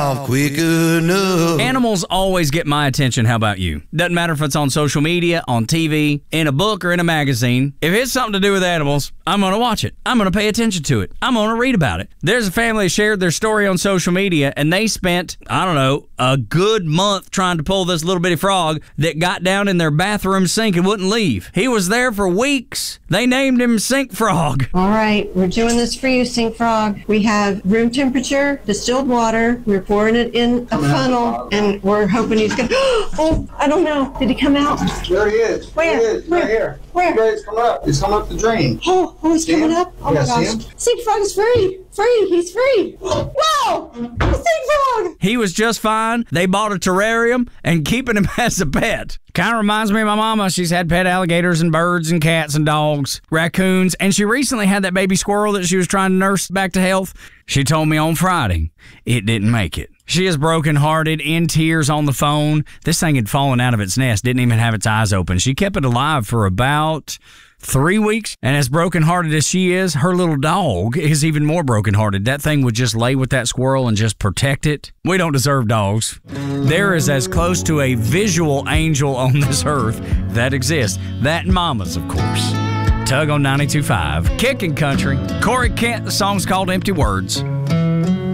off quick enough. Animals always get my attention. How about you? Doesn't matter if it's on social media, on TV, in a book, or in a magazine. If it's something to do with animals, I'm going to watch it. I'm going to pay attention to it. I'm going to read about it. There's a family that shared their story on social media, and they spent, a good month trying to pull this little bitty frog that got down in their bathroom sink and wouldn't leave. He was there for weeks. They named him Sink Frog. All right, we're doing this for you, Sink Frog. We have room temperature, distilled water. We're pouring it in a funnel, and we're hoping he's going to... Oh, I don't know. Did he come out? There he is. Where? There he is. Where? Right here. Where? He's coming up. He's coming up the drain. Oh, he's See coming him? up. Oh, Yeah, my see gosh. him? Sink Frog is free. Free. He's free. Wow! Sink Frog! He was just fine. They bought a terrarium and keeping him as a pet. Kind of reminds me of my mama. She's had pet alligators and birds and cats and dogs, raccoons, and she recently had that baby squirrel that she was trying to nurse back to health. She told me on Friday it didn't make it. She is brokenhearted, in tears on the phone. This thing had fallen out of its nest, didn't even have its eyes open. She kept it alive for about 3 weeks, and as brokenhearted as she is, her little dog is even more brokenhearted. That thing would just lay with that squirrel and just protect it. We don't deserve dogs. There is as close to a visual angel on this earth that exists. That and mamas, of course. Tug on 92.5. Kicking Country. Corey Kent, the song's called Empty Words.